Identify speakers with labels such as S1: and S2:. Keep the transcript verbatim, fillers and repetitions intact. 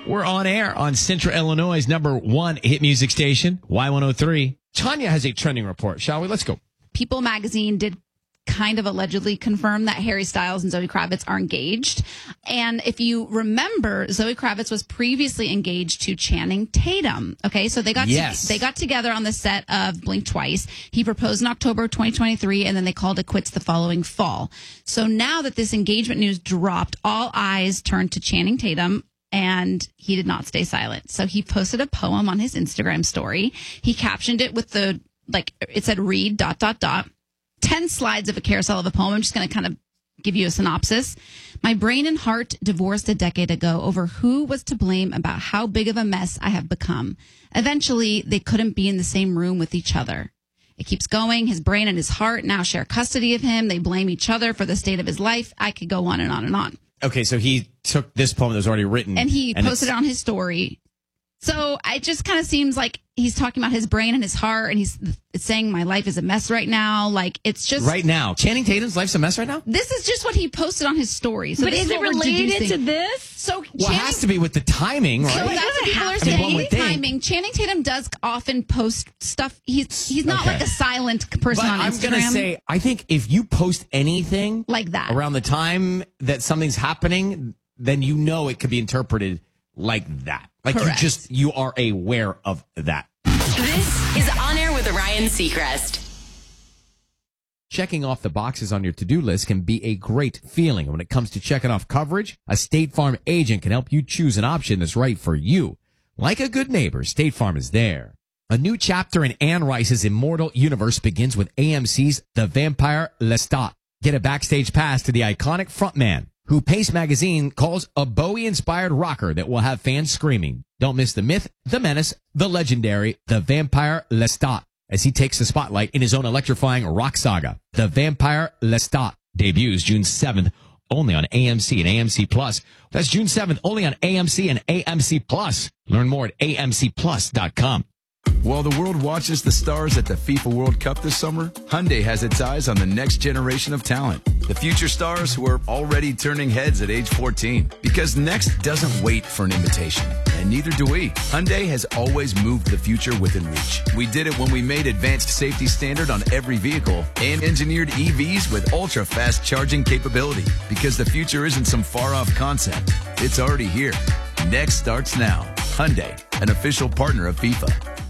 S1: We're on air on Central Illinois' number one hit music station, Y one oh three. Tanya has a trending report, shall we? Let's go.
S2: People magazine did kind of allegedly confirm that Harry Styles and Zoe Kravitz are engaged. And if you remember, Zoe Kravitz was previously engaged to Channing Tatum. Okay, so they got
S1: yes.
S2: to, they got together on the set of Blink Twice. He proposed in October twenty twenty-three, and then they called it quits the following fall. So now that this engagement news dropped, all eyes turned to Channing Tatum. And he did not stay silent. So he posted a poem on his Instagram story. He captioned it with the, like, it said, read, dot, dot, dot. ten slides of a carousel of a poem. I'm just going to kind of give you a synopsis. My brain and heart divorced a decade ago over who was to blame about how big of a mess I have become. Eventually, they couldn't be in the same room with each other. It keeps going. His brain and his heart now share custody of him. They blame each other for the state of his life. I could go on and on and on.
S1: Okay, so he took this poem that was already written.
S2: And he and posted it on his story. So it just kind of seems like he's talking about his brain and his heart, and he's it's saying my life is a mess right now. Like, it's just...
S1: Right now. Channing Tatum's life's a mess right now?
S2: This is just what he posted on his story. So
S3: but is it related to this?
S2: So
S1: well,
S2: Channing,
S1: it has to be with the timing, right?
S2: So that's what people are saying. Timing. Channing Tatum does often post stuff. He's he's not
S1: okay.
S2: like a silent person
S1: but
S2: on
S1: I'm
S2: Instagram.
S1: I'm going to say, I think if you post anything...
S2: like that.
S1: Around the time that something's happening, then you know it could be interpreted like that. Like
S2: Correct.
S1: you just, you are aware of that.
S4: This is On Air with Ryan Seacrest.
S1: Checking off the boxes on your to-do list can be a great feeling. When it comes to checking off coverage, a State Farm agent can help you choose an option that's right for you. Like a good neighbor, State Farm is there. A new chapter in Anne Rice's immortal universe begins with A M C's The Vampire Lestat. Get a backstage pass to the iconic frontman, who Pace Magazine calls a Bowie-inspired rocker that will have fans screaming. Don't miss the myth, the menace, the legendary, The Vampire Lestat, as he takes the spotlight in his own electrifying rock saga. The Vampire Lestat debuts June seventh, only on A M C and A M C Plus. That's June seventh, only on A M C and A M C Plus. Learn more at A M C plus dot com.
S5: While the world watches the stars at the FIFA World Cup this summer, Hyundai has its eyes on the next generation of talent. The future stars who are already turning heads at age fourteen. Because next doesn't wait for an invitation. And neither do we. Hyundai has always moved the future within reach. We did it when we made advanced safety standard on every vehicle and engineered E Vs with ultra-fast charging capability. Because the future isn't some far-off concept. It's already here. Next starts now. Hyundai, an official partner of FIFA.